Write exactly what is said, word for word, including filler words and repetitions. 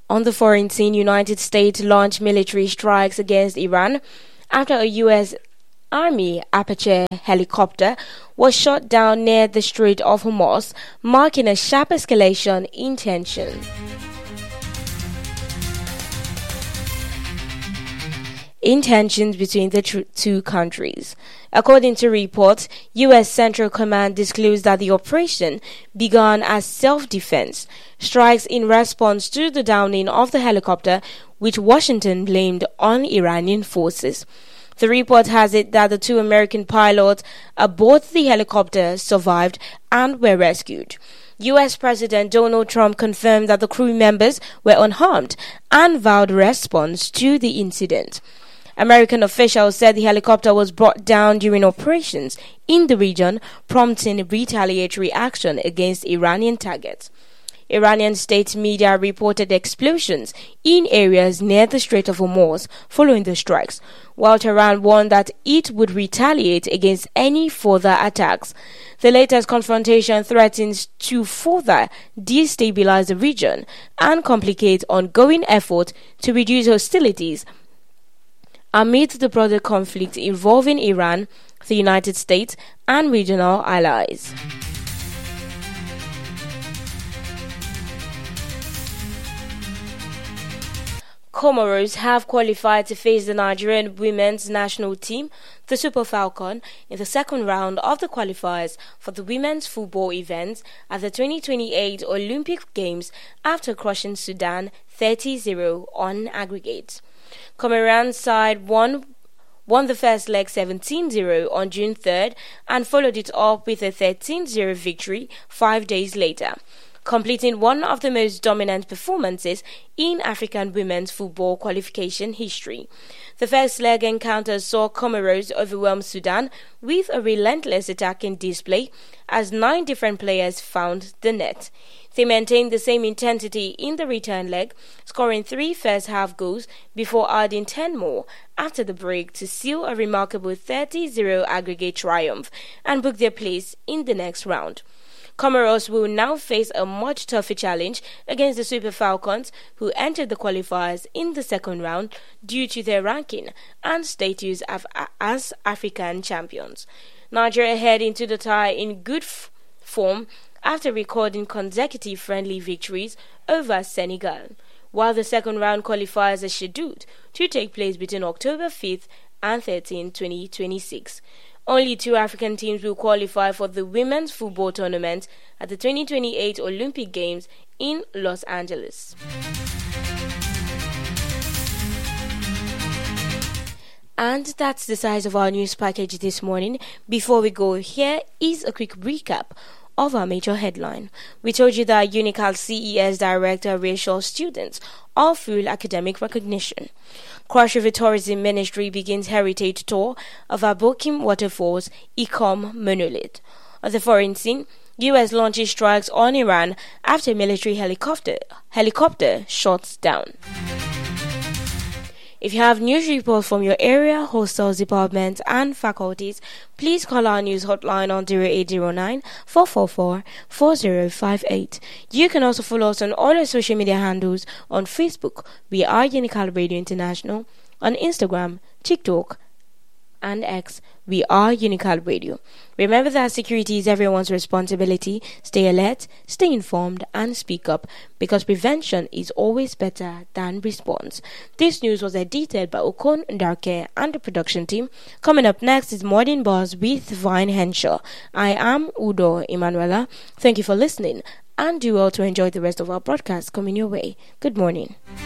On the foreign scene, United States launched military strikes against Iran after a U S Army Apache helicopter was shot down near the Strait of Hormuz, marking a sharp escalation in tension. In tensions between the tr- two countries. According to reports, U S Central Command disclosed that the operation began as self-defense, strikes in response to the downing of the helicopter, which Washington blamed on Iranian forces. The report has it that the two American pilots aboard the helicopter survived and were rescued. U S President Donald Trump confirmed that the crew members were unharmed and vowed response to the incident. American officials said the helicopter was brought down during operations in the region, prompting retaliatory action against Iranian targets. Iranian state media reported explosions in areas near the Strait of Hormuz following the strikes, while Tehran warned that it would retaliate against any further attacks. The latest confrontation threatens to further destabilize the region and complicate ongoing efforts to reduce hostilities amid the broader conflict involving Iran, the United States, and regional allies. Comoros have qualified to face the Nigerian women's national team, the Super Falcon, in the second round of the qualifiers for the women's football events at the twenty twenty-eight Olympic Games after crushing Sudan thirty to zero on aggregate. Comoran side won won the first leg seventeen to zero on June third and followed it up with a thirteen to zero victory five days later, completing one of the most dominant performances in African women's football qualification history. The first leg encounter saw Comoros overwhelm Sudan with a relentless attacking display as nine different players found the net. They maintained the same intensity in the return leg, scoring three first-half goals before adding ten more after the break to seal a remarkable thirty to zero aggregate triumph and book their place in the next round. Comoros will now face a much tougher challenge against the Super Falcons, who entered the qualifiers in the second round due to their ranking and status as African champions. Nigeria head into the tie in good f- form after recording consecutive friendly victories over Senegal, while the second round qualifiers are scheduled to take place between October fifth and thirteenth, twenty twenty-six. Only two African teams will qualify for the women's football tournament at the twenty twenty-eight Olympic Games in Los Angeles. And that's the size of our news package this morning. Before we go, here is a quick recap of our major headline. We told you that UNICAL C E S Director reassures students of full academic recognition. Cross River Tourism Ministry begins heritage tour of Abokim Waterfalls, Ikom Monolith. On the foreign scene, U S launches strikes on Iran after military helicopter helicopter shuts down. If you have news reports from your area, hostels, departments, and faculties, please call our news hotline on zero eight zero nine, four four four, four zero five eight. You can also follow us on all our social media handles. On Facebook, we are UNICAL Radio International. On Instagram, TikTok, and X, we are UNICAL Radio. Remember that security is everyone's responsibility. Stay alert, stay informed, and speak up, because prevention is always better than response. This news was edited by Okon Ndarke and the production team. Coming up next is Morning Buzz with Vine Henshaw. I am Udo Emanuela. Thank you for listening, and do well to enjoy the rest of our broadcast coming your way. Good morning.